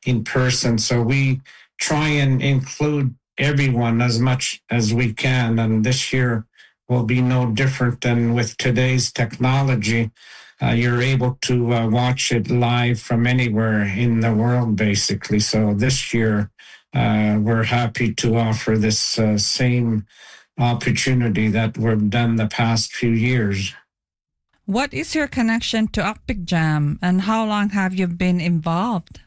in person. So we try and include everyone as much as we can. And this year will be no different than with today's technology. You're able to watch it live from anywhere in the world, basically. So this year, we're happy to offer this same opportunity that we've done the past few years. What is your connection to Upig Jam, and how long have you been involved?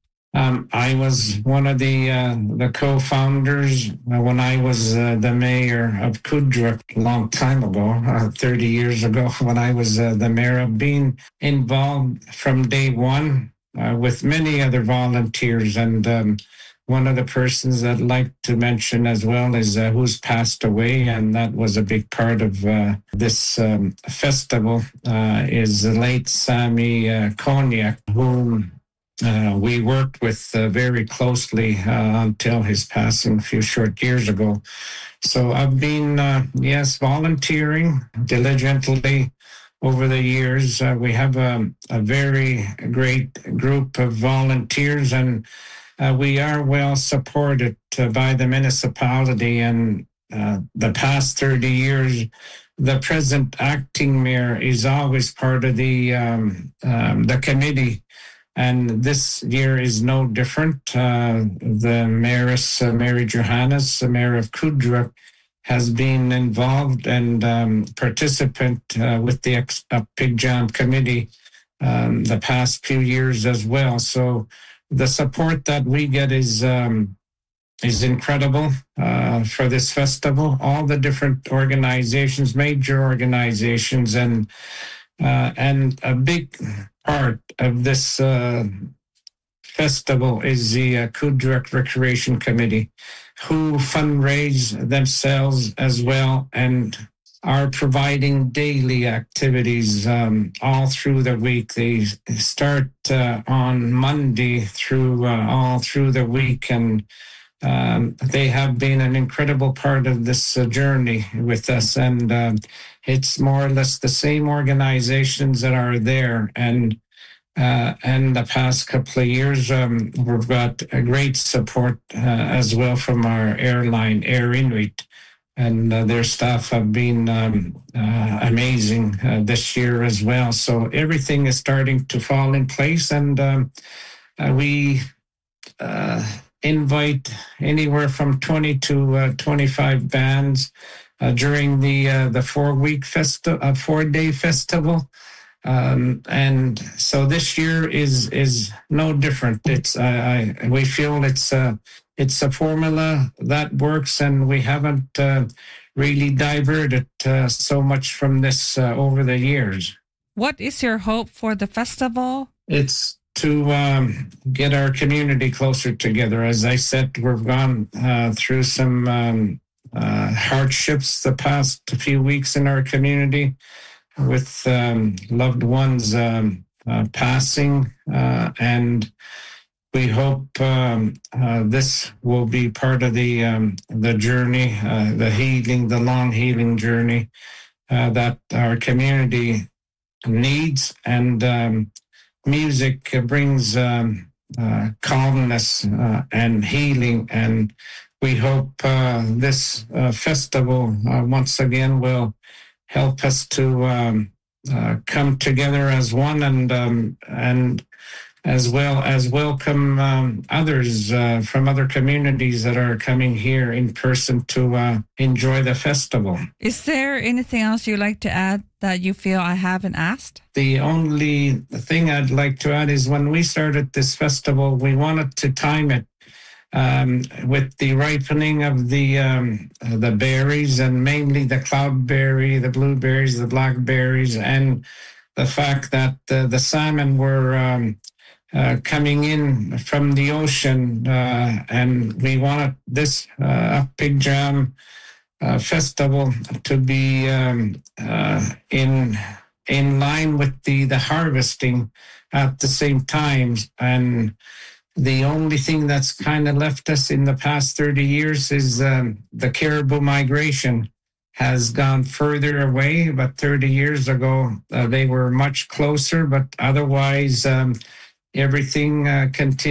I was one of the co-founders when I was the mayor of Kudruk a long time ago, 30 years ago, when I was the mayor. I've been involved from day one with many other volunteers. And one of the persons I'd like to mention as well is who's passed away, and that was a big part of this festival, is the late Sammy Konyak, whom we worked with very closely until his passing a few short years ago. So I've been, volunteering diligently over the years. We have a very great group of volunteers, and we are well supported by the municipality. And the past 30 years, the present acting mayor is always part of the committee. And this year is no different. The mayoress, Mary Johannes, the mayor of Kudruk, has been involved and participant with the Upig Jam committee the past few years as well. So the support that we get is incredible for this festival. All the different organizations, major organizations, and a big part of this festival is the Kudruk Recreation Committee, who fundraise themselves as well and are providing daily activities all through the week. They start on Monday through all through the week, and they have been an incredible part of this journey with us. And it's more or less the same organizations that are there. And the past couple of years, we've got a great support as well from our airline, Air Inuit. And their staff have been amazing this year as well. So everything is starting to fall in place. And we invite anywhere from 20 to 25 bands during the 4-day festival. And so this year is no different. We feel it's a formula that works, and we haven't really diverted so much from this over the years. What is your hope for the festival? It's to get our community closer together. As I said, we've gone through some hardships the past few weeks in our community with loved ones passing, and we hope this will be part of the journey, the long healing journey that our community needs. And music brings calmness and healing, and we hope this festival once again will help us to come together as one, and as well as welcome others from other communities that are coming here in person to enjoy the festival. Is there anything else you'd like to add that you feel I haven't asked? The only thing I'd like to add is when we started this festival, we wanted to time it with the ripening of the berries, and mainly the cloudberry, the blueberries, the blackberries, and the fact that the salmon were coming in from the ocean, and we wanted this Upig Jam festival to be in line with the harvesting at the same time. And the only thing that's kind of left us in the past 30 years is the caribou migration has gone further away. But 30 years ago, they were much closer, but otherwise everything continues.